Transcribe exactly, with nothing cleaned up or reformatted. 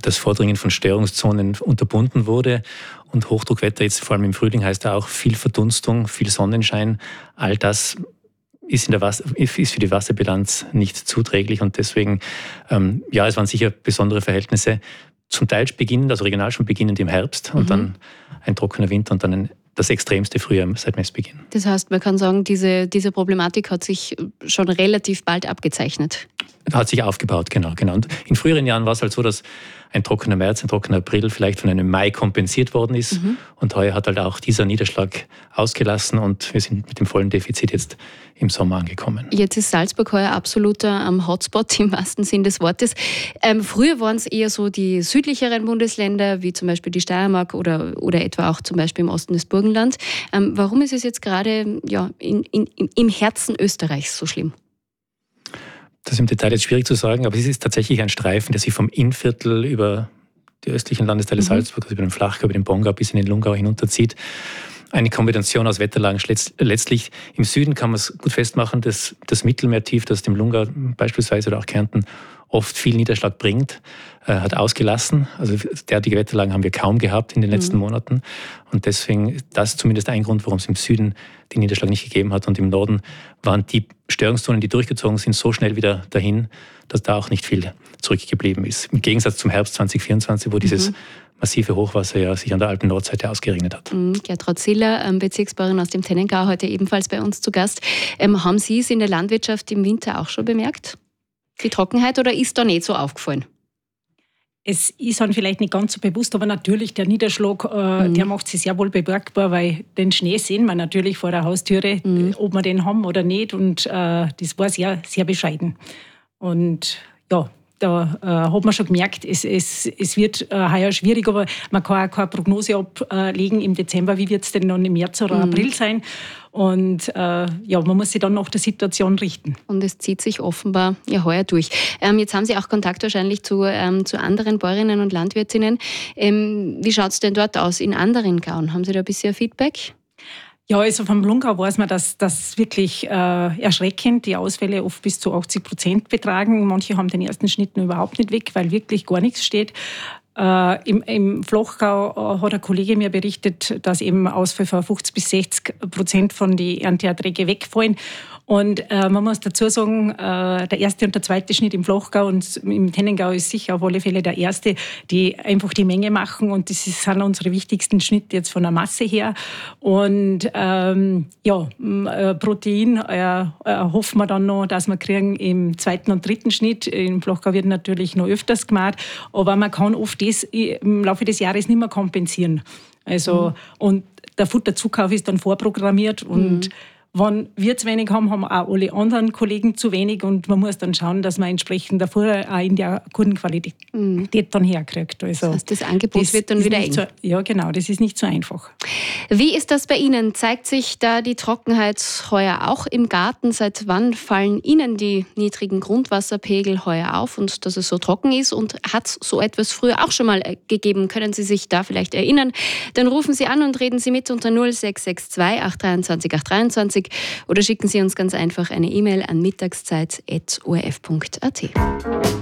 das Vordringen von Störungszonen unterbunden wurde. Und Hochdruckwetter jetzt vor allem im Frühling heißt ja auch viel Verdunstung, viel Sonnenschein. All das ist, in der Wasser, ist für die Wasserbilanz nicht zuträglich. Und deswegen, ähm, ja, es waren sicher besondere Verhältnisse. Zum Teil beginnend, also regional schon beginnend im Herbst und mhm. dann ein trockener Winter und dann ein, das extremste Frühjahr seit Messbeginn. Das heißt, man kann sagen, diese, diese Problematik hat sich schon relativ bald abgezeichnet. Hat sich aufgebaut, genau, genau. Und in früheren Jahren war es halt so, dass ein trockener März, ein trockener April vielleicht von einem Mai kompensiert worden ist. Mhm. Und heuer hat halt auch dieser Niederschlag ausgelassen und wir sind mit dem vollen Defizit jetzt im Sommer angekommen. Jetzt ist Salzburg heuer absoluter ähm, Hotspot im wahrsten Sinn des Wortes. Ähm, früher waren es eher so die südlicheren Bundesländer, wie zum Beispiel die Steiermark oder, oder etwa auch zum Beispiel im Osten des Burgenland. Ähm, warum ist es jetzt gerade ja, in, in, im Herzen Österreichs so schlimm? Das ist im Detail jetzt schwierig zu sagen, aber es ist tatsächlich ein Streifen, der sich vom Innviertel über die östlichen Landesteile mhm. Salzburg, also über den Flachgau, über den Bongau bis in den Lungau hinunterzieht. Eine Kombination aus Wetterlagen. Letztlich im Süden kann man es gut festmachen, dass das Mittelmeertief, das dem Lungau beispielsweise oder auch Kärnten oft viel Niederschlag bringt, äh, hat ausgelassen. Also derartige Wetterlagen haben wir kaum gehabt in den letzten mhm. Monaten. Und deswegen ist das zumindest ein Grund, warum es im Süden den Niederschlag nicht gegeben hat. Und im Norden waren die Störungszonen, die durchgezogen sind, so schnell wieder dahin, dass da auch nicht viel zurückgeblieben ist. Im Gegensatz zum Herbst zwanzig vierundzwanzig, wo dieses mhm. massive Hochwasser ja sich an der Alpen-Nordseite ausgeregnet hat. Mhm. Gertraud Siller, Bezirksbauerin aus dem Tennengau, heute ebenfalls bei uns zu Gast. Ähm, haben Sie es in der Landwirtschaft im Winter auch schon bemerkt? Die Trockenheit, oder ist da nicht so aufgefallen? Es ist dann vielleicht nicht ganz so bewusst, aber natürlich der Niederschlag, äh, mhm. der macht sich sehr wohl bemerkbar, weil den Schnee sehen wir natürlich vor der Haustüre, mhm. ob wir den haben oder nicht. Und äh, das war sehr, sehr bescheiden. Und ja, da äh, hat man schon gemerkt, es, es, es wird äh, heuer schwierig, aber man kann auch keine Prognose ablegen im Dezember, wie wird es denn dann im März oder mhm. April sein. Und äh, ja, man muss sich dann nach der Situation richten. Und es zieht sich offenbar ja heuer durch. Ähm, jetzt haben Sie auch Kontakt wahrscheinlich zu, ähm, zu anderen Bäuerinnen und Landwirtinnen. Ähm, wie schaut es denn dort aus in anderen Gauen? Haben Sie da bisher Feedback? Ja, also vom Lungau weiß man, dass das wirklich äh, erschreckend, die Ausfälle oft bis zu achtzig Prozent betragen. Manche haben den ersten Schnitt noch überhaupt nicht weg, weil wirklich gar nichts steht. Äh, im, Im Flachgau äh, hat ein Kollege mir berichtet, dass eben Ausfälle von fünfzig bis sechzig Prozent von den Ernteerträgen wegfallen. Und äh, man muss dazu sagen, äh, der erste und der zweite Schnitt im Flachgau und im Tennengau ist sicher auf alle Fälle der erste, die einfach die Menge machen. Und das sind unsere wichtigsten Schnitte jetzt von der Masse her. Und ähm, ja, äh, Protein äh, äh, hoffen wir dann noch, dass wir kriegen im zweiten und dritten Schnitt. Im Flachgau wird natürlich noch öfters gemacht, aber man kann oft das im Laufe des Jahres nicht mehr kompensieren. Also, mhm. Und der Futterzukauf ist dann vorprogrammiert und mhm. wenn wir zu wenig haben, haben auch alle anderen Kollegen zu wenig und man muss dann schauen, dass man entsprechend davor auch in der guten Qualität mhm. dann herkriegt. Also das heißt, das Angebot das wird dann wieder eng. So, ja, genau, das ist nicht so einfach. Wie ist das bei Ihnen? Zeigt sich da die Trockenheit heuer auch im Garten? Seit wann fallen Ihnen die niedrigen Grundwasserpegel heuer auf und dass es so trocken ist? Und hat es so etwas früher auch schon mal gegeben? Können Sie sich da vielleicht erinnern? Dann rufen Sie an und reden Sie mit unter null sechs sechs zwei acht zwei drei acht drei zwei oder schicken Sie uns ganz einfach eine E-Mail an mittagszeit at o r f punkt a t.